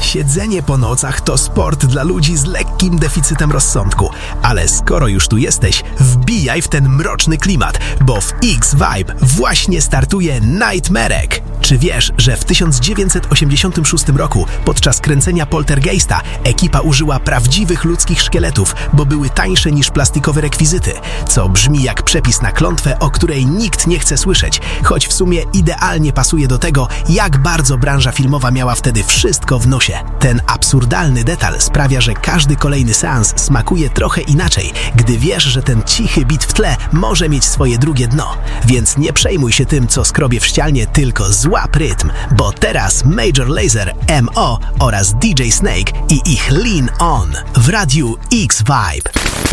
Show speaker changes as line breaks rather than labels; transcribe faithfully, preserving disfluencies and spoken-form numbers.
Siedzenie po nocach to sport dla ludzi z lekkim deficytem rozsądku. Ale skoro już tu jesteś, wbijaj w ten mroczny klimat, bo w X-Vibe właśnie startuje Nightmarek. Czy wiesz, że w tysiąc dziewięćset osiemdziesiątym szóstym roku podczas kręcenia Poltergeista ekipa użyła prawdziwych ludzkich szkieletów, bo były tańsze niż plastikowe rekwizyty, co brzmi jak przepis na klątwę, o której nikt nie chce słyszeć, choć w sumie idealnie pasuje do tego, jak bardzo branża filmowa miała wtedy wszystko w nosie. Ten absurdalny detal sprawia, że każdy kolejny seans smakuje trochę inaczej, gdy wiesz, że ten cichy bit w tle może mieć swoje drugie dno. Więc nie przejmuj się tym, co skrobie w ścianie, tylko złap rytm, bo teraz Major Lazer, M O oraz D J Snake i ich Lean On w radiu X-Vibe.